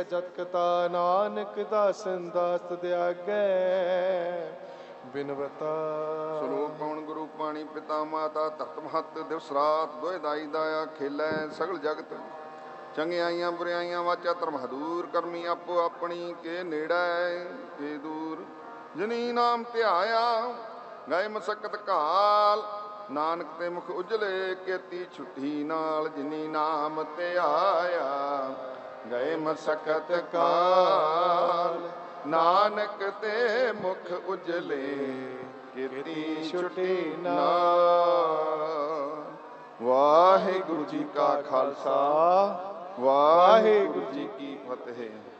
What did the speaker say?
ਜਤ ਕਥਾ ਨਾਨਕ ਦਾਸਨ ਦਾਸ ਦਿਆਗੈ ਬਿਨਵਤਾ। ਸ਼ਲੋਕ ਪਵਨ ਗੁਰੂ ਪਾਣੀ ਪਿਤਾ ਮਾਤਾ ਧਰਤ ਮਹਤ ਦਿਵਸ ਰਾਤ ਦੋਇ ਦਾਈ ਦਾਇਆ ਖੇਲੈ ਸਗਲ ਜਗਤ। ਚੰਗਿਆਈਆਂ ਬੁਰਿਆਈਆਂ ਵਾਚਾ ਧਰਮ ਹਦੂਰ ਕਰਮੀ ਆਪੋ ਆਪਣੀ ਕੇ ਨੇੜੈ ਕੇ ਦੂਰ। ਜਿਨੀ ਨਾਮ ਧਿਆਇਆ ਗਏ ਮਸਕਤ ਕਾਲ ਨਾਨਕ ਤੇ ਮੁਖ ਉਜਲੇ ਕੇਤੀ ਛੁੱਟੀ ਨਾਲ। ਜਿਨੀ ਨਾਮ ਧਿਆਇਆ ਗਏ ਮਸਕਤ ਕਾਲ ਨਾਨਕ ਤੇ ਮੁਖ ਉਜਲੇ ਕੀਤੀ ਛੁੱਟੀ ਨਾਲ। ਵਾਹਿਗੁਰੂ ਜੀ ਕਾ ਖਾਲਸਾ ਵਾਹਿਗੁਰੂ ਜੀ ਕੀ ਫਤਿਹ।